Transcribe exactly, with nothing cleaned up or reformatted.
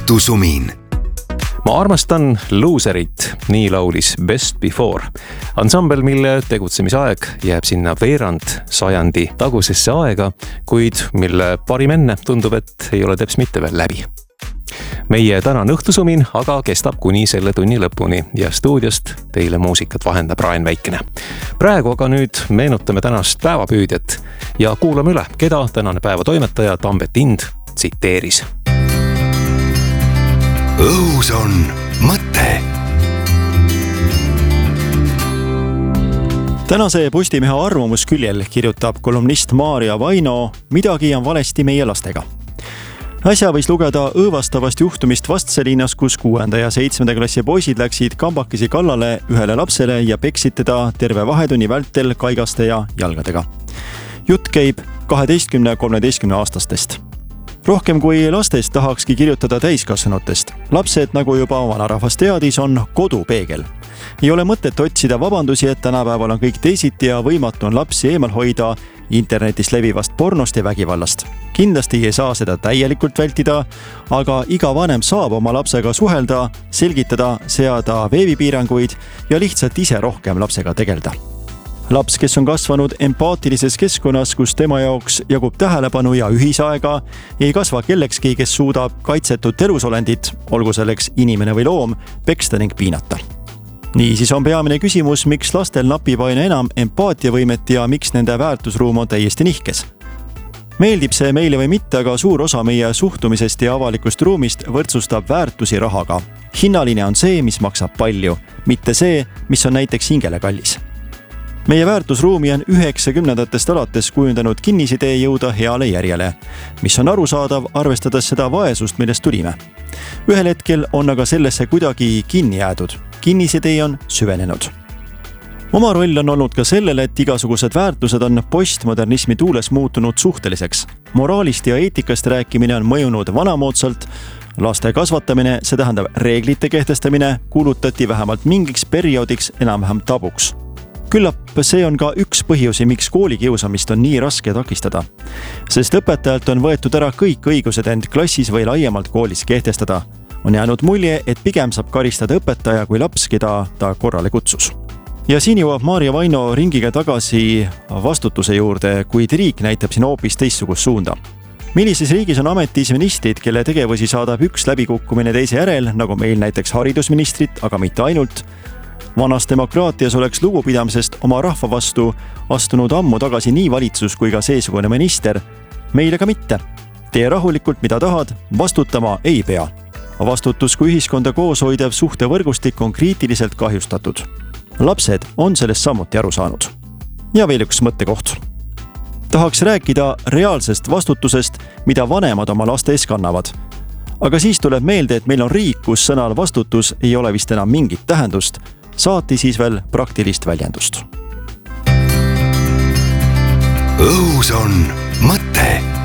õhtusumin. Ma armastan Loserit, nii laulis Best Before. Ansambel, mille tegutsemisaeg jääb sinna veerand sajandi tagusesse aega, kuid mille parim enne tundub, et ei ole teps mitte veel läbi. Meie tänane õhtusumin aga kestab kuni selle tunni lõpuni ja stuudiost teile muusikat vahendab Raen Väikene. Praegu aga nüüd meenutame tänast päevapüüdjat ja kuulame üle, keda tänane päevatoimetaja Tambet Ind tsiteeris. Õhus on mõte. Tänase Postimehe arvamusküljel kirjutab kolumnist Maarja Vaino, midagi on valesti meie lastega. Äsja võis lugeda õõvastavast juhtumist Vastselinnas, kus kuuenda ja seitsmenda klassi poisid läksid kambakesi kallale ühele lapsele ja peksid teda terve vahetunni vältel kaigaste ja jalgadega. Jutt käib kaheteistkümne kolmeteistkümne aastastest. Rohkem kui lastest tahakski kirjutada täiskasvanutest. Lapsed, nagu juba vanarahvas teadis, on kodupeegel. Ei ole mõtet otsida vabandusi, et tänapäeval on kõik teisiti ja võimatu on lapsi eemal hoida internetis levivast pornost ja vägivallast. Kindlasti ei saa seda täielikult vältida, aga iga vanem saab oma lapsega suhelda, selgitada, seada veebipiiranguid ja lihtsalt ise rohkem lapsega tegelda. Laps, kes on kasvanud empaatilises keskkonnas, kus tema jaoks jagub tähelepanu ja ühisaega, ei kasva kellekski, kes suudab kaitsetut elusolendit, olgu selleks inimene või loom, peksta ning piinata. Niisiis on peamine küsimus, miks lastel napib aina enam empaatiavõimet ja miks nende väärtusruum on täiesti nihkes. Meeldib see meile või mitte, aga suur osa meie suhtumisest ja avalikust ruumist võrdsustab väärtusi rahaga. Hinnaline on see, mis maksab palju, mitte see, mis on näiteks hingele kallis. Meie väärtusruumi on üheksakümnendatest alates kujundanud kinnisidee jõuda heale järjele, mis on arusaadav, arvestades seda vaesust, millest tulime. Ühel hetkel on aga sellesse kuidagi kinni jäädud. Kinnisidee on süvenenud. Oma roll on olnud ka sellele, et igasugused väärtused on postmodernismi tuules muutunud suhteliseks. Moraalist ja eetikast rääkimine on mõjunud vanamoodsalt. Laste kasvatamine, see tähendab reeglite kehtestamine, kuulutati vähemalt mingiks perioodiks enam-vähem tabuks. Küllap see on ka üks põhjusi, miks koolikiusamist on nii raske takistada. Sest õpetajalt on võetud ära kõik õigused end klassis või laiemalt koolis kehtestada. On jäänud mulje, et pigem saab karistada õpetaja kui laps, keda ta korrale kutsus. Ja siin jõuab Maarja Vaino ringiga tagasi vastutuse juurde, kuid riik näitab siin hoopis teistsugust suunda. Millises riigis on ametis ministrid, kelle tegevusi saadab üks läbikukkumine teise järel, nagu meil näiteks haridusministrit, aga mitte ainult. Vanas demokraatias oleks lugupidamisest oma rahva vastu astunud ammu tagasi nii valitsus kui ka seesugune minister. Meile ka mitte. Tee rahulikult, mida tahad, vastutama ei pea. Vastutus kui ühiskonda koos hoidev suhtevõrgustik on kriitiliselt kahjustatud. Lapsed on sellest samuti aru saanud. Ja veel üks mõttekoht. Tahaks rääkida reaalsest vastutusest, mida vanemad oma laste ees kannavad. Aga siis tuleb meelde, et meil on riik, kus sõnal vastutus ei ole vist enam mingit tähendust, saati siis veel praktilist väljendust. Õhus on mõte.